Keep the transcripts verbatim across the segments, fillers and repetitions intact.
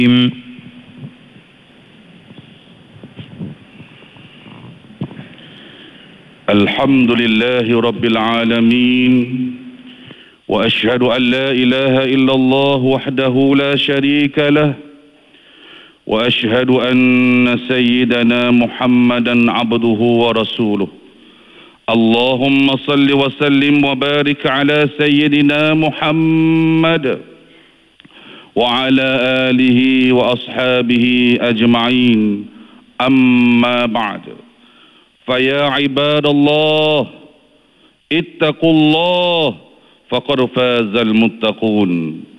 الحمد لله رب العالمين وأشهد أن لا إله إلا الله وحده لا شريك له وأشهد أن سيدنا محمدا عبده ورسوله اللهم صل وسلم وبارك على سيدنا محمد وعلى آله وأصحابه أجمعين أما بعد فيا عباد الله اتقوا الله فقد فاز المتقون.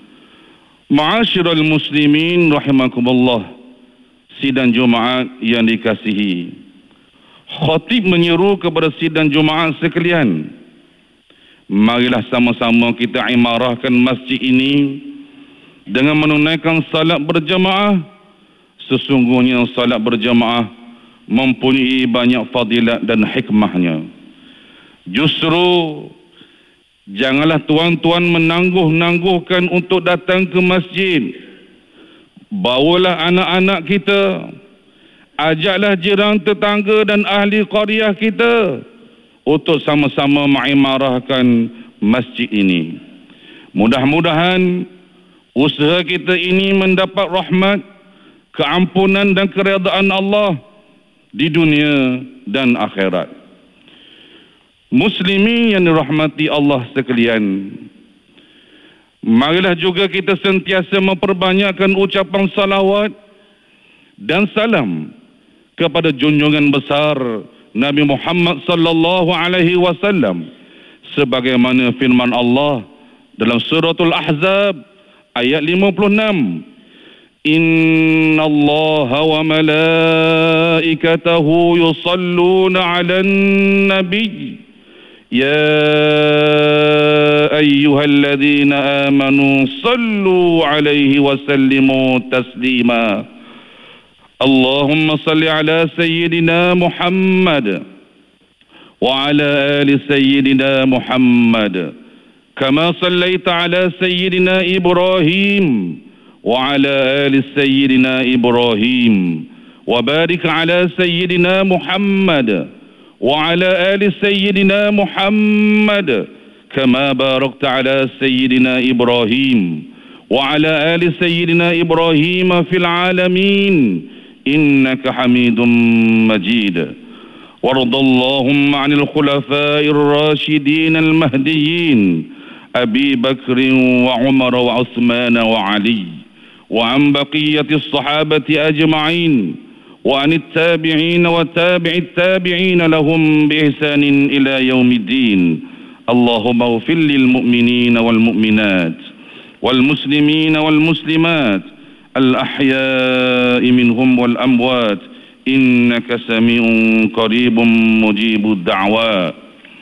Ma'asyiral muslimin rahimakumullah, sidang Jumaat yang dikasihi, khatib menyeru kepada sidang Jumaat sekalian, marilah sama-sama kita imarahkan masjid ini dengan menunaikan salat berjamaah. Sesungguhnya salat berjamaah mempunyai banyak fadilat dan hikmahnya. Justru janganlah tuan-tuan menangguh-nangguhkan untuk datang ke masjid. Bawalah anak-anak kita, ajaklah jiran tetangga dan ahli qaryah kita untuk sama-sama mengimarahkan masjid ini. Mudah-mudahan usaha kita ini mendapat rahmat, keampunan dan keredaan Allah di dunia dan akhirat. Muslimin yang dirahmati Allah sekalian, marilah juga kita sentiasa memperbanyakkan ucapan salawat dan salam kepada junjungan besar Nabi Muhammad sallallahu alaihi wasallam, sebagaimana firman Allah dalam suratul Ahzab ayat lima puluh enam, Inna Allah wa malaikatahu yusalluna 'alan nabiy يا أيها الذين آمنوا صلوا عليه وسلموا تسليما اللهم صل على سيدنا محمد وعلى آل سيدنا محمد كما صليت على سيدنا إبراهيم وعلى آل سيدنا إبراهيم وبارك على سيدنا محمد وعلى آل سيدنا محمد كما باركت على سيدنا إبراهيم وعلى آل سيدنا إبراهيم في العالمين إنك حميد مجيد. وارض اللهم عن الخلفاء الراشدين المهديين أبي بكر وعمر وعثمان وعلي وعن بقية الصحابة أجمعين وعن التابعين وتابع التابعين لهم بإحسان إلى يوم الدين. اللهم اغفر للمؤمنين والمؤمنات والمسلمين والمسلمات الأحياء منهم والأموات إنك سميع قريب مجيب الدعوات.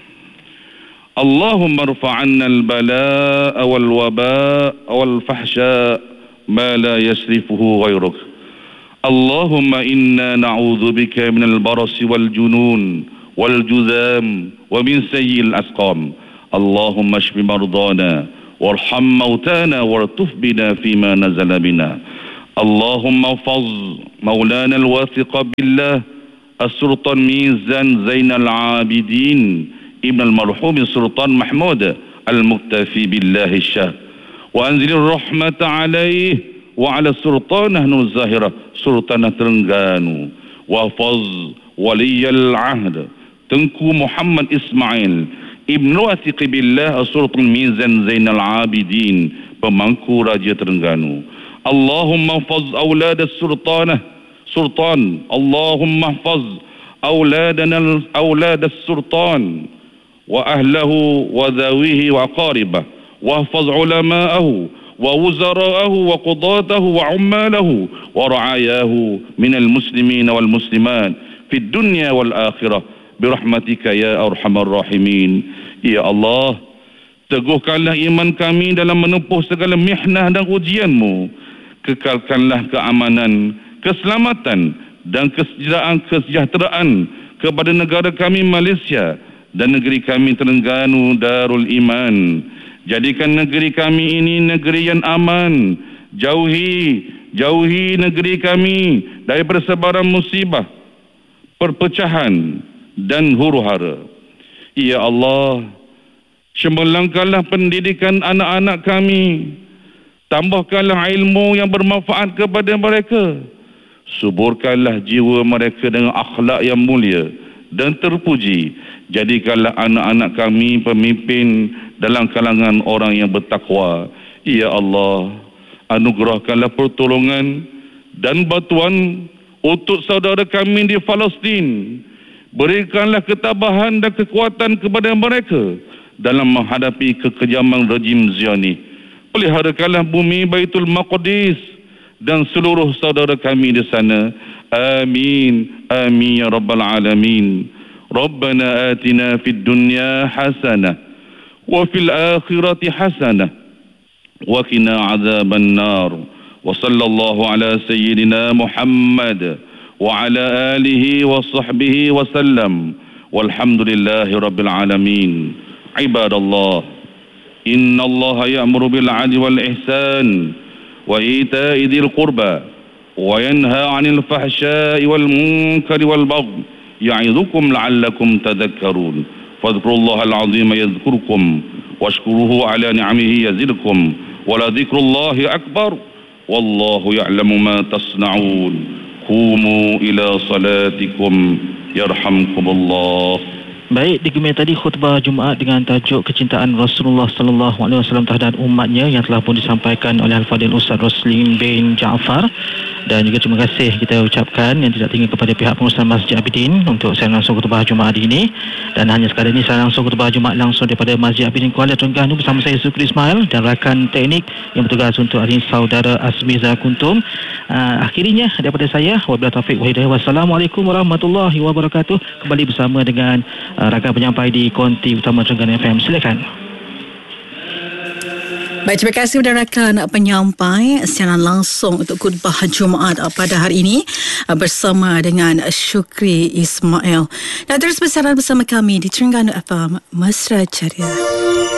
اللهم ارفع عنا البلاء والوباء والفحشاء ما لا يصرفه غيرك. اللهم إنا نعوذ بك من البرص والجنون والجذام ومن سيء الأسقام. اللهم اشف مرضانا وارحم موتانا والطف بنا فيما نزل بنا. اللهم احفظ مولانا الواثق بالله السلطان ميزان زين العابدين ابن المرحوم السلطان محمود المكتفي بالله الشاه، وأنزل الرحمة عليه وعلى السلطان نحن الزاهرة سلطان ترنغانو، وفظ ولي العهد تنكو محمد إسماعيل ابن واثق بالله السلطان ميزان زين العابدين pemangku Raja Terengganu. Allahumma hafaz أولاد السلطانة سلطان اللهم احفظ أولادنا أولاد السلطان وأهله وذويه وأقاربه، واحفظ علماءه ووزراءه وقضاته وعماله ورعاياه من المسلمين والمسلمات في الدنيا والآخرة برحمتك يا أرحم الراحمين. Ya Allah, teguhkanlah iman kami dalam menempuh segala mihnah dan ujian-Mu. Kekalkanlah keamanan, keselamatan dan kesejahteraan, kesejahteraan kepada negara kami Malaysia dan negeri kami Terengganu Darul Iman. Jadikan negeri kami ini negeri yang aman, jauhi jauhi negeri kami daripada sebaran musibah, perpecahan dan huru-hara. Ya Allah, cemerlangkanlah pendidikan anak-anak kami, tambahkanlah ilmu yang bermanfaat kepada mereka, suburkanlah jiwa mereka dengan akhlak yang mulia dan terpuji. Jadikanlah anak-anak kami pemimpin dalam kalangan orang yang bertakwa. Ya Allah, anugerahkanlah pertolongan dan bantuan untuk saudara kami di Palestin. Berikanlah ketabahan dan kekuatan kepada mereka dalam menghadapi kekejaman rejim Zionis. Peliharakanlah bumi Baitul Maqdis dan seluruh saudara kami di sana. Amin. Amin ya rabbal alamin. Rabbana atina fid dunya hasanah wa fil akhirati hasanah wa qina adzaban nar. Wa sallallahu ala sayyidina Muhammad wa ala alihi wa sahbihi wa sallam. Walhamdulillahi rabbil alamin. Ibadallah, inna Allah ya'muru bil 'adli wal ihsan wa ita'i dzil qurba wa yanha 'anil fahsya'i wal munkari wal baghi ya'idukum la'allakum tadhakkarun. Fadhkurullaha al-'azima yadhkurkum washkuruhu 'ala ni'amihi yazidkum wa la dhikrullahi akbar wallahu ya'lamu ma tasna'un. Qumu ila salatikum yarhamkumullah. Baik, dikembangkan tadi khutbah Jumaat dengan tajuk kecintaan Rasulullah sallallahu alaihi wasallam terhadap umatnya yang telah pun disampaikan oleh Al-Fadhil Ustaz Roslim bin Jaafar. Dan juga terima kasih kita ucapkan yang tidak tinggal kepada pihak pengurusan Masjid Abidin untuk saya langsung khutbah Jumaat ini. Dan hanya sekadar ini saya langsung khutbah Jumaat langsung daripada Masjid Abidin Kuala Terengganu bersama saya Sukri Ismail dan rakan teknik yang bertugas untuk hari ini saudara Azmiza Kuntum. Uh, akhirnya daripada saya, wabillahi taufiq wa hidayah. Wassalamualaikum warahmatullahi wabarakatuh. Kembali bersama dengan uh, rakan penyampai di Konti Utama Terengganu F M. Silakan. Baik, terima kasih kepada rakan penyampai secara langsung untuk khutbah Jumaat pada hari ini bersama dengan Syukri Ismail. Dan terus bersama bersama kami di Terengganu F M Mesra Ceria.